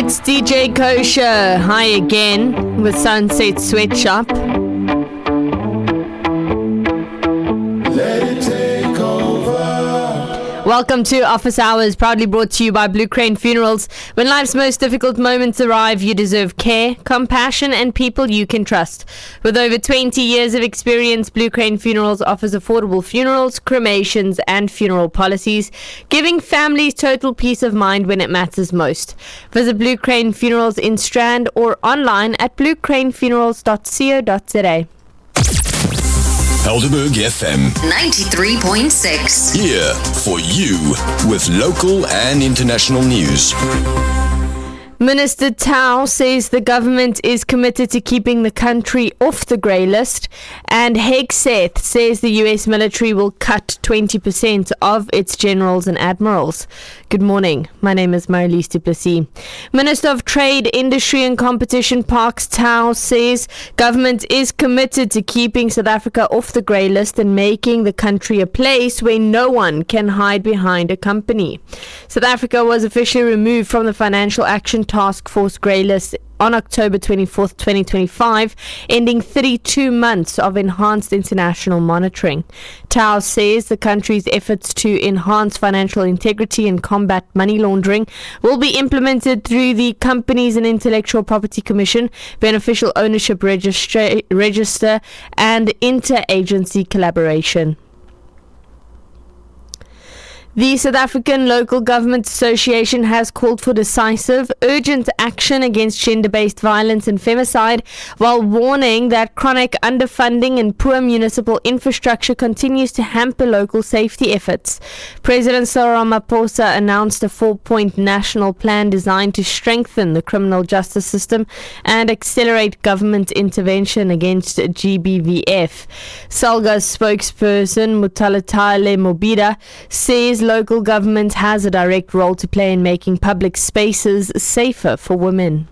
It's DJ Kosher, hi again with Sunset Sweatshop. Welcome to Office Hours, proudly brought to you by Blue Crane Funerals. When life's most difficult moments arrive, you deserve care, compassion, and people you can trust. With over 20 years of experience, Blue Crane Funerals offers affordable funerals, cremations, and funeral policies, giving families total peace of mind when it matters most. Visit Blue Crane Funerals in Strand or online at bluecranefunerals.co.za. Helderberg FM 93.6. Here for you with local and international news. Minister Tau says the government is committed to keeping the country off the grey list, and Hegseth says the US military will cut 20% of its generals and admirals. Good morning. My name is Marilise du Plessis. Minister of Trade, Industry and Competition Parks Tau says government is committed to keeping South Africa off the grey list and making the country a place where no one can hide behind a company. South Africa was officially removed from the Financial Action Task Force grey list on October 24th, 2025, ending 32 months of enhanced international monitoring. Tau says the country's efforts to enhance financial integrity and combat money laundering will be implemented through the Companies and Intellectual Property Commission, Beneficial Ownership Register, and interagency collaboration. The South African Local Government Association has called for decisive, urgent action against gender-based violence and femicide, while warning that chronic underfunding and poor municipal infrastructure continues to hamper local safety efforts. President Cyril Ramaphosa announced a 4-point national plan designed to strengthen the criminal justice system and accelerate government intervention against GBVF. SALGA's spokesperson Mutalatale Mobida says local government has a direct role to play in making public spaces safer for women.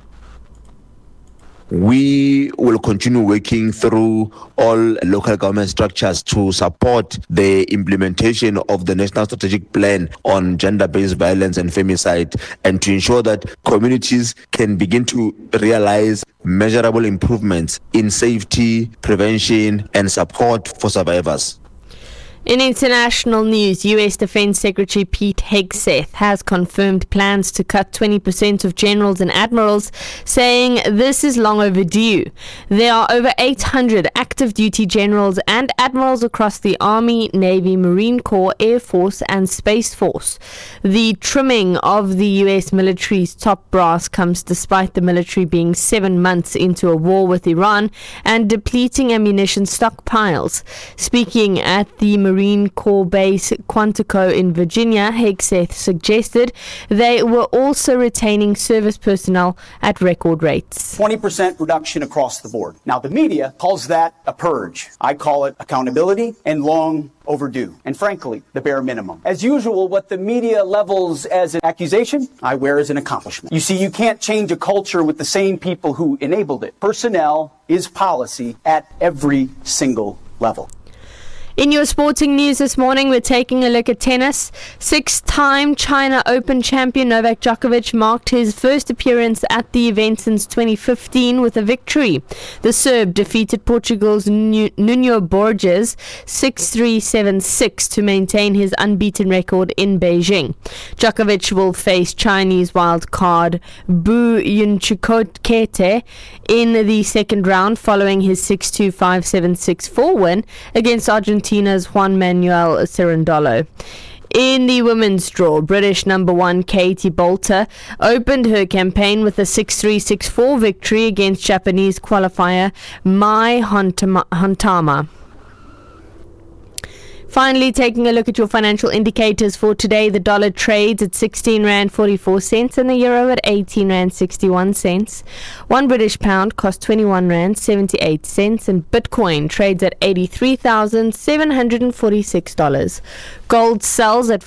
We will continue working through all local government structures to support the implementation of the National Strategic Plan on Gender-Based Violence and Femicide, and to ensure that communities can begin to realize measurable improvements in safety, prevention, and support for survivors. In international news, U.S. Defense Secretary Pete Hegseth has confirmed plans to cut 20% of generals and admirals, saying this is long overdue. There are over 800 active duty generals and admirals across the Army, Navy, Marine Corps, Air Force and Space Force. The trimming of the U.S. military's top brass comes despite the military being 7 months into a war with Iran and depleting ammunition stockpiles. Speaking at the Marine Corps base Quantico in Virginia, Hegseth suggested they were also retaining service personnel at record rates. 20% reduction across the board. Now, the media calls that a purge. I call it accountability and long overdue, and frankly, the bare minimum. As usual, what the media levels as an accusation, I wear as an accomplishment. You see, you can't change a culture with the same people who enabled it. Personnel is policy at every single level. In your sporting news this morning, we're taking a look at tennis. 6-time China Open champion Novak Djokovic marked his first appearance at the event since 2015 with a victory. The Serb defeated Portugal's Nuno Borges 6-3, 7-6 to maintain his unbeaten record in Beijing. Djokovic will face Chinese wildcard Bu Yunchukete in the second round following his 6-2, 5-7, 6-4 win against Argentina's Juan Manuel Cerundolo. In the women's draw, British number 1 Katie Bolter opened her campaign with a 6-3, 6-4 victory against Japanese qualifier Mai Hontama. Finally, taking a look at your financial indicators for today, the dollar trades at 16 Rand 44 cents and the euro at 18 Rand 61 cents. 1 British pound cost 21 Rand 78 cents and Bitcoin trades at $83,746. Gold sells at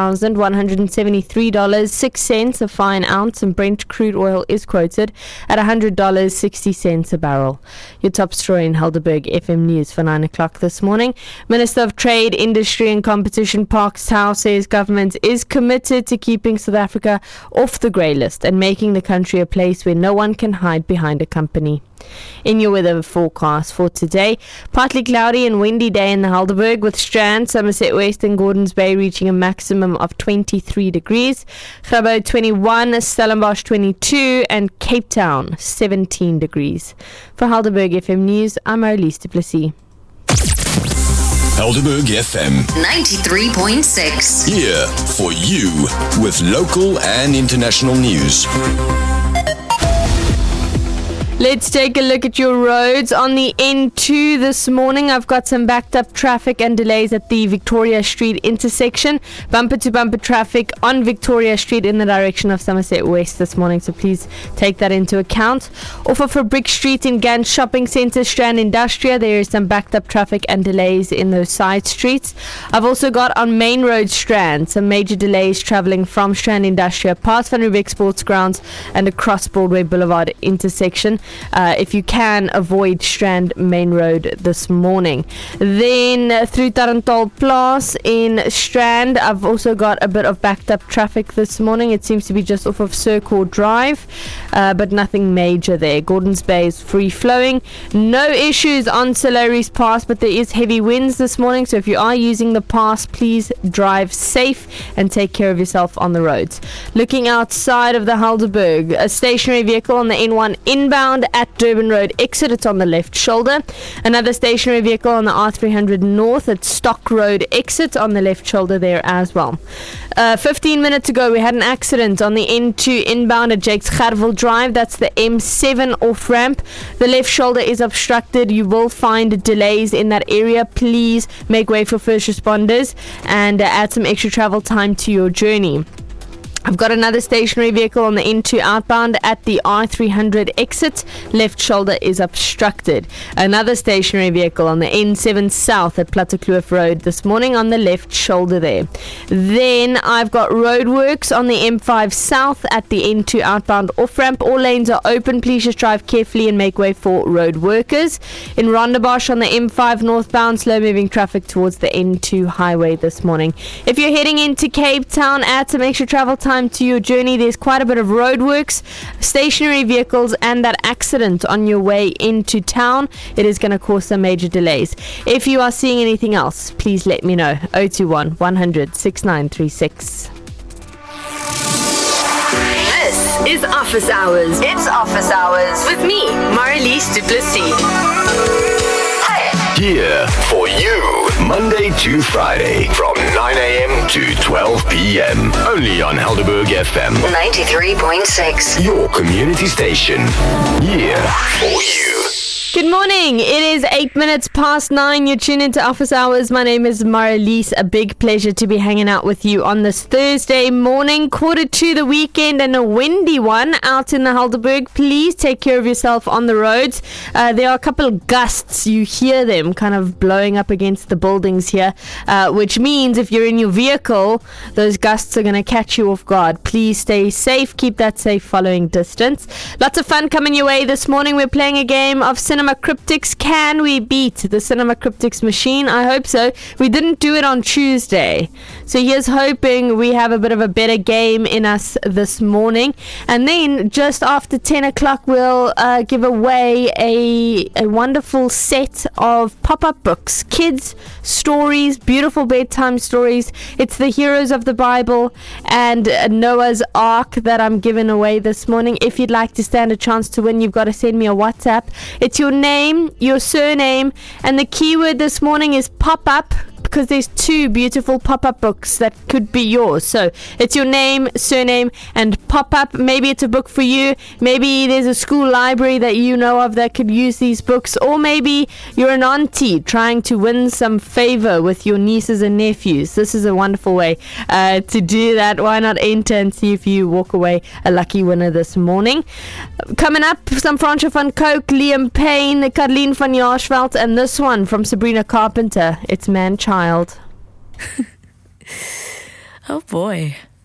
$4,173.06 a fine ounce, and Brent crude oil is quoted at $100.60 a barrel. Your top story in Helderberg FM News for 9 o'clock this morning. Minister of Trade, Industry and Competition Parks Tau says government is committed to keeping South Africa off the grey list and making the country a place where no one can hide behind a company. In your weather forecast for today, partly cloudy and windy day in the Helderberg, with Strand, Somerset West and Gordons Bay reaching a maximum of 23 degrees. Grabouw 21, Stellenbosch 22 and Cape Town 17 degrees. For Helderberg FM News, I'm Marlies du Plessis. Helderberg FM 93.6. here for you with local and international news. Let's take a look at your roads. On the N2 this morning, I've got some backed up traffic and delays at the Victoria Street intersection. Bumper to bumper traffic on Victoria Street in the direction of Somerset West this morning, so please take that into account. Off of Fabric Street in Gant Shopping Centre, Strand Industria, there is some backed up traffic and delays in those side streets. I've also got on Main Road Strand some major delays travelling from Strand Industria past Van Riebeeck Sports Grounds and across Broadway Boulevard intersection. If you can, avoid Strand Main Road this morning. Then through Tarantal Place in Strand, I've also got a bit of backed up traffic this morning. It seems to be just off of Circle Drive, but nothing major there. Gordons Bay is free flowing. No issues on Solaris Pass, but there is heavy winds this morning, so if you are using the pass, please drive safe and take care of yourself on the roads. Looking outside of the Helderberg, a stationary vehicle on the N1 inbound at Durban Road exit, it's on the left shoulder. Another stationary vehicle on the R300 North at Stock Road exit on the left shoulder there as well. 15 minutes ago, we had an accident on the N2 inbound at Jakes Gerwel Drive. That's the M7 off ramp. The left shoulder is obstructed. You will find delays in that area. Please make way for first responders and add some extra travel time to your journey. I've got another stationary vehicle on the N2 outbound at the R300 exit. Left shoulder is obstructed. Another stationary vehicle on the N7 South at Plattekloof Road this morning on the left shoulder there. Then I've got roadworks on the M5 South at the N2 outbound off-ramp. All lanes are open. Please just drive carefully and make way for road workers. In Rondebosch on the M5 northbound, slow-moving traffic towards the N2 highway this morning. If you're heading into Cape Town, add some extra travel time to your journey. There's quite a bit of roadworks, stationary vehicles, and that accident on your way into town. It is going to cause some major delays. If you are seeing anything else, please let me know. 021 100 6936. This is Office Hours. It's Office Hours with me, Marlies du Plessis. Here for you, Monday to Friday from 9 a.m. to 12 p.m. Only on Helderberg FM 93.6. your community station. Here for you. Good morning. It is 8 minutes past 9. You're tuned into Office Hours. My name is Marlies. A big pleasure to be hanging out with you on this Thursday morning, quarter to the weekend, and a windy one out in the Helderberg. Please take care of yourself on the roads. There are a couple of gusts. You hear them kind of blowing up against the buildings here, which means if you're in your vehicle, those gusts are going to catch you off guard. Please stay safe. Keep that safe following distance. Lots of fun coming your way this morning. We're playing a game of Cinema Cryptics. Can we beat the Cinema Cryptics machine? I hope so. We didn't do it on Tuesday, so here's hoping we have a bit of a better game in us this morning. And then just after 10 o'clock, we'll give away a wonderful set of pop-up books, kids stories, beautiful bedtime stories. It's the heroes of the Bible and Noah's Ark that I'm giving away this morning. If you'd like to stand a chance to win, you've got to send me a WhatsApp. It's your name, your surname, and the keyword this morning is pop-up, because there's two beautiful pop-up books that could be yours. So it's your name, surname, and pop-up. Maybe it's a book for you. Maybe there's a school library that you know of that could use these books. Or maybe you're an auntie trying to win some favor with your nieces and nephews. This is a wonderful way to do that. Why not enter and see if you walk away a lucky winner this morning? Coming up, some Fransje van Coke, Liam Payne, Kathleen van Jaarsveld, and this one from Sabrina Carpenter. It's Man-Child. Oh boy.